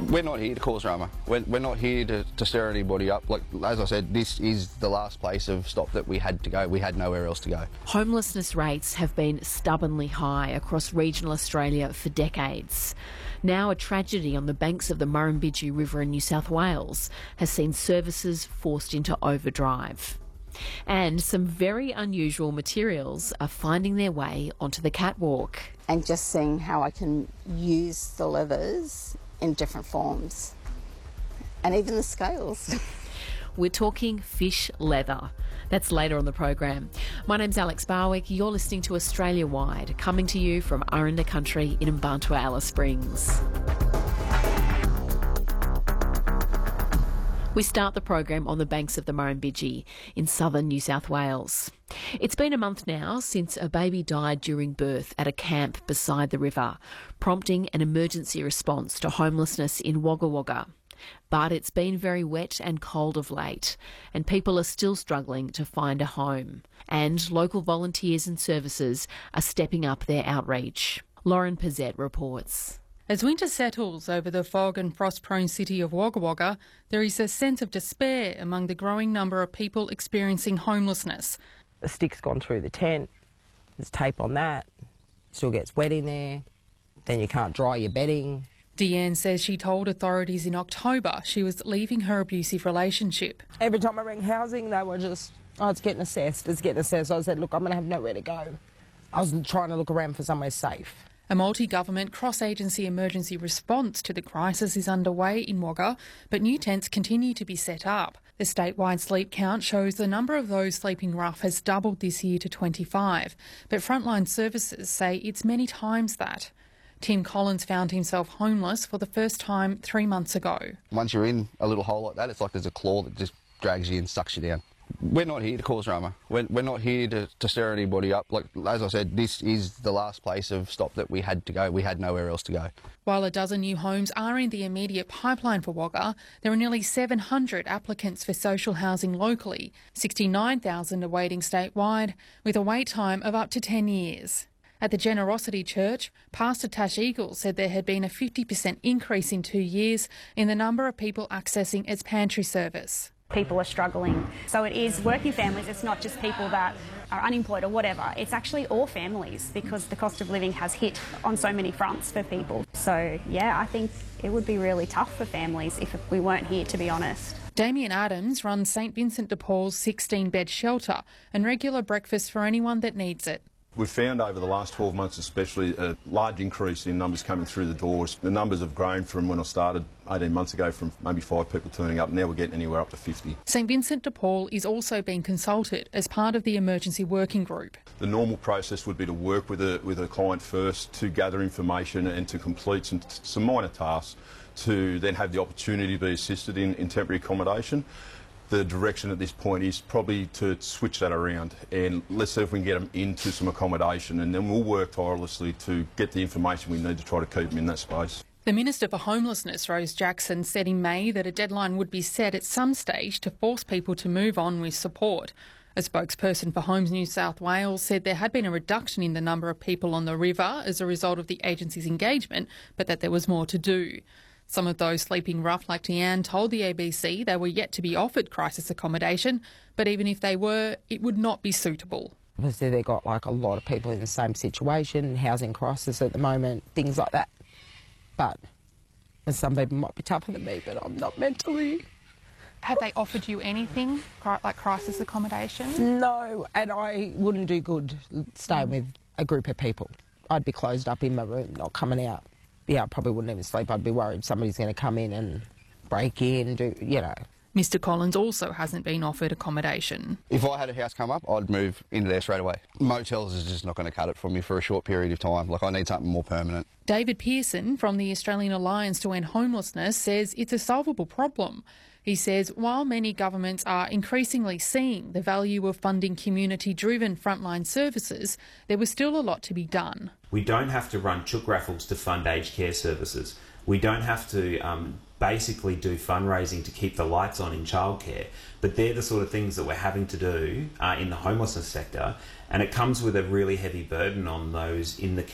We're not here to cause drama. We're not here to stir anybody up. Like, as I said, this is the last place of stop that we had to go. We had nowhere else to go. Homelessness rates have been stubbornly high across regional Australia for decades. Now a tragedy on the banks of the Murrumbidgee River in New South Wales has seen services forced into overdrive. And some very unusual materials are finding their way onto the catwalk. And just seeing how I can use the leathers in different forms. And even the scales. We're talking fish leather. That's later on the program. My name's Alex Barwick. You're listening to Australia Wide, coming to you from Aranda Country in Mbantua, Alice Springs. We start the program on the banks of the Murrumbidgee in southern New South Wales. It's been a month now since a baby died during birth at a camp beside the river, prompting an emergency response to homelessness in Wagga Wagga. But it's been very wet and cold of late, and people are still struggling to find a home. And local volunteers and services are stepping up their outreach. Lauren Pizzette reports. As winter settles over the fog and frost-prone city of Wagga Wagga, there is a sense of despair among the growing number of people experiencing homelessness. The stick's gone through the tent, there's tape on that, still gets wet in there, then you can't dry your bedding. Deanne says she told authorities in October she was leaving her abusive relationship. Every time I rang housing, they were just, oh, it's getting assessed, it's getting assessed. I said, look, I'm going to have nowhere to go. I was trying to look around for somewhere safe. A multi-government cross-agency emergency response to the crisis is underway in Wagga, but new tents continue to be set up. The statewide sleep count shows the number of those sleeping rough has doubled this year to 25, but frontline services say it's many times that. Tim Collins found himself homeless for the first time 3 months ago. Once you're in a little hole like that, it's like there's a claw that just drags you and sucks you down. We're not here to cause drama. We're not here to stir anybody up. Like, as I said, this is the last place of stop that we had to go. We had nowhere else to go. While a dozen new homes are in the immediate pipeline for Wagga, there are nearly 700 applicants for social housing locally, 69,000 awaiting statewide, with a wait time of up to 10 years. At the Generosity Church, Pastor Tash Eagles said there had been a 50% increase in 2 years in the number of people accessing its pantry service. People are struggling. So it is working families, it's not just people that are unemployed or whatever, it's actually all families because the cost of living has hit on so many fronts for people. So yeah, I think it would be really tough for families if we weren't here, to be honest. Damien Adams runs St Vincent de Paul's 16-bed shelter and regular breakfast for anyone that needs it. We've found over the last 12 months especially a large increase in numbers coming through the doors. The numbers have grown from when I started 18 months ago from maybe 5 people turning up. Now we're getting anywhere up to 50. St Vincent de Paul is also being consulted as part of the emergency working group. The normal process would be to work with a client first to gather information and to complete some minor tasks to then have the opportunity to be assisted in temporary accommodation. The direction at this point is probably to switch that around and let's see if we can get them into some accommodation, and then we'll work tirelessly to get the information we need to try to keep them in that space. The Minister for Homelessness, Rose Jackson, said in May that a deadline would be set at some stage to force people to move on with support. A spokesperson for Homes New South Wales said there had been a reduction in the number of people on the river as a result of the agency's engagement, but that there was more to do. Some of those sleeping rough like Deanne told the ABC they were yet to be offered crisis accommodation, but even if they were, it would not be suitable. Obviously they've got like a lot of people in the same situation, housing crisis at the moment, things like that. But some people might be tougher than me, but I'm not mentally. Have they offered you anything, like crisis accommodation? No, and I wouldn't do good staying with a group of people. I'd be closed up in my room, not coming out. Yeah, I probably wouldn't even sleep. I'd be worried somebody's going to come in and break in, Mr Collins also hasn't been offered accommodation. If I had a house come up, I'd move into there straight away. Motels is just not going to cut it for me for a short period of time. Like, I need something more permanent. David Pearson from the Australian Alliance to End Homelessness says it's a solvable problem. He says while many governments are increasingly seeing the value of funding community-driven frontline services, there was still a lot to be done. We don't have to run chook raffles to fund aged care services. We don't have to basically do fundraising to keep the lights on in childcare, but they're the sort of things that we're having to do in the homelessness sector, and it comes with a really heavy burden on those in the